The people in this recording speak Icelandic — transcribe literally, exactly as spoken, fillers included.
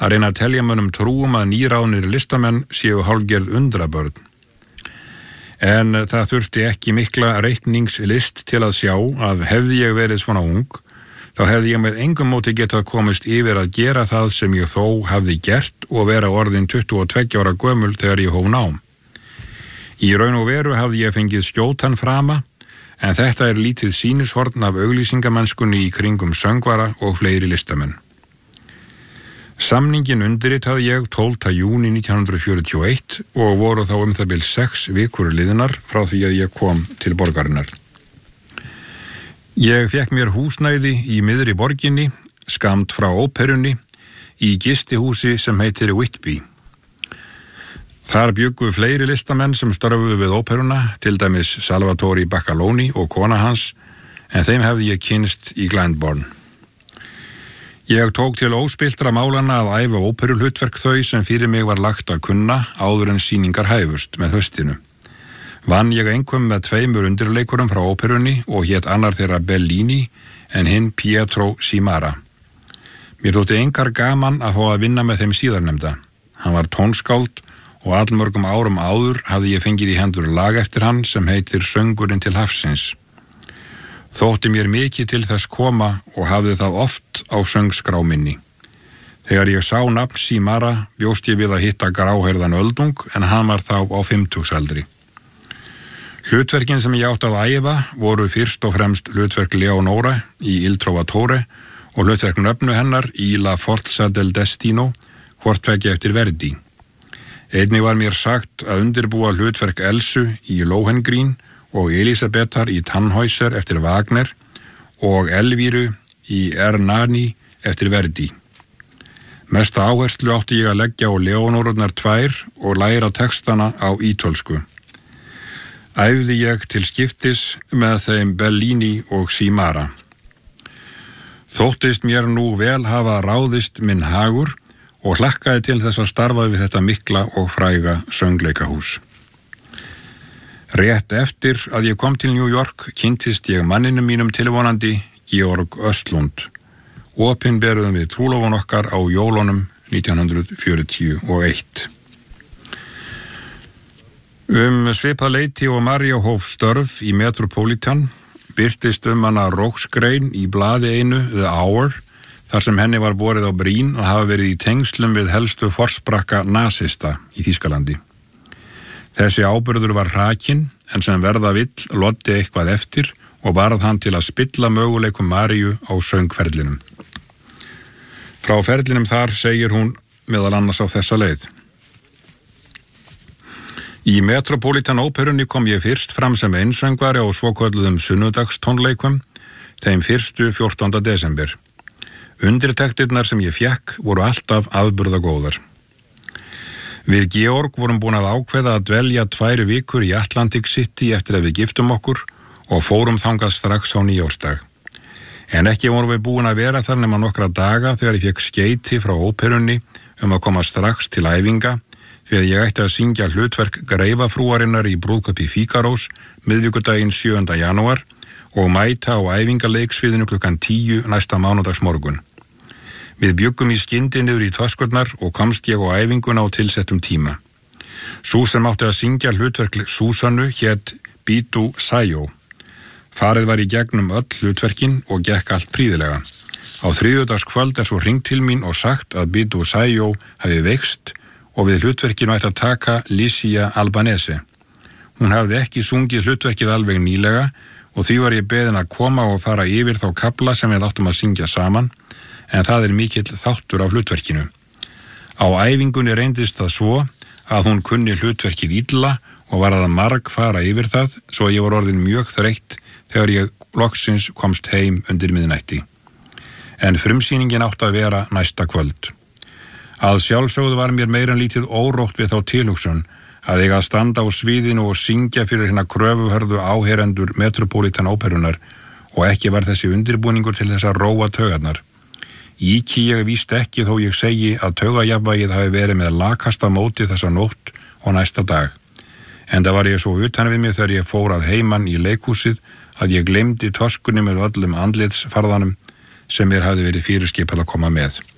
að reyna að telja mönnum trúum að nýráðnir listamenn séu hálfgerð undrabörn. En það þurfti ekki mikla reikningslist til að sjá að hefði ég verið svona ung, þá hefði ég með engum móti getað komist yfir að gera það sem ég þó hafði gert og vera orðin tuttugu og tveggja ára gömul þegar ég hóf nám. Í raun og veru hafði ég fengið skjótan frama, en þetta er lítið sýnishorn af auglýsingamennskunni í kringum söngvara og fleiri listamenn. Samningin undirritaði ég tólfta júní nítján hundruð fjörutíu og eitt og voru þá um það bil sex vikur liðnar frá því að ég kom til borgarinnar. Ég fekk mér húsnæði í miðri borginni, skammt frá óperunni, í gistihúsi sem heitir Whitby. Þar bjuggu fleiri listamenn sem störfuðu við óperuna, til dæmis Salvatore Baccaloni og kona hans, en þeim hefði ég kynst í Glyndebourne. Ég tók til óspiltra málanna að æfa óperuhlutverk þau sem fyrir mig var lagt að kunna áður en sýningar hæfust með höstinu. Vann ég einkum með tveimur undirleikurum frá óperunni og hét annar þeirra Bellini en hinn Pietro Cimara. Mér þótti einkar gaman að fá að vinna með þeim síðarnefnda. Hann var tónskáld og allmörgum árum áður hafði ég fengið í hendur lag eftir hann sem heitir Söngurinn til hafsins. Þótti mér mikið til þess koma og hafði það oft á söngskrá minni. Þegar ég sá nafn Cimara bjóst ég við að hitta gráhærðan öldung en hann var þá á fimmtugsaldri. Hlutverkin sem ég átti að æfa voru fyrst og fremst hlutverk Leonora í Il Trovatore og hlutverk nöfnu hennar í La Forza del Destino, hvort tveggja eftir Verdi. Einnig var mér sagt að undirbúa hlutverk Elsu í Lohengrin og Elisabetar í Tannhäuser eftir Wagner og Elvíru í Ernani eftir Verdi. Mesta áherslu átti ég að leggja á Leónorurnar tvær og læra textana á ítölsku. Æfði ég til skiptis með þeim Bellini og Cimara. Þóttist mér nú vel hafa ráðist minn hagur og hlakkaði til þess að starfa við þetta mikla og fræga söngleikahús. Rétt eftir að ég kom til New York kynntist ég manninum mínum tilvonandi, Georg Östlund. Opinberuðum við trúlofun okkar á jólunum nítján hundruð fjörutíu og eitt. Um svipað leyti og María hóf störf í Metropolitan birtist um hana róksgrein í blaði einu The Hour, þar sem henni var borið á brýn að hafa verið í tengslum við helstu forsprakka nasista í Þýskalandi. Þessi áburður var hrakinn, en sem verða vill loddi eitthvað eftir og varð hann til að spilla möguleikum Maríu á söngferlinum. Frá ferlinum þar segir hún meðal annars á þessa leið. Í Metropolitan óperunni kom ég fyrst fram sem einsöngvari á svokölluðum sunnudagstónleikum, þeim fyrstu fjórtánda desember. Undirtektirnar sem ég fékk voru alltaf afburðagóðar. Við Georg vorum búin að ákveða að dvelja tvær vikur í Atlantic City eftir að við giftum okkur og fórum þangað strax á nýjársdag. En ekki vorum við búin að vera þar nema nokkra daga þegar ég fekk skeyti frá óperunni um að koma strax til æfinga því að ég ætti að syngja hlutverk greifafrúarinnar í brúðkaupi Fígarós miðvikudaginn sjöunda janúar og mæta á æfingaleiksviðinu klukkan tíu næsta mánudagsmorgun. Við bjuggum í skyndi niður í töskurnar og komst ég á æfinguna á tilsettum tíma. Sú sem átti að syngja hlutverk Súsannu hét Bidu Sayo. Farið var í gegnum öll hlutverkin og gekk allt prýðilega. Á þriðjudagskvöld er svo hringt til mín og sagt að Bidu Sayo hafi veikst og við hlutverkinu ætti að taka Licia Albanese. Hún hafði ekki sungið hlutverkið alveg nýlega og því var ég beðin að koma og fara yfir þá kafla sem við áttum að syngja saman, en það er mikill þáttur af hlutverkinu. Á æfingunni reyndist það svo að hún kunni hlutverkið illa og var að marg fara yfir það, svo ég var orðin mjög þreytt þegar ég loksins komst heim undir miðnætti. En frumsýningin átti að vera næsta kvöld. Að sjálfsögðu var mér meira en lítið órótt við þá tilhugsun að eiga að standa á sviðinu og syngja fyrir hérna kröfuhörðu áheyrendur Metropolitan óperunar og ekki var þessi undirbúningur til þess að róa taugarnar. Íki ég víst ekki þó ég segi að taugajafnvægið hafi verið með lakasta móti þessa nótt og næsta dag. Enda var ég svo utan við mig þegar ég fór að heiman í leikhúsið að ég gleymdi töskunni með öllum andlitsfarðanum sem mér hafði verið fyrirskipað að koma með.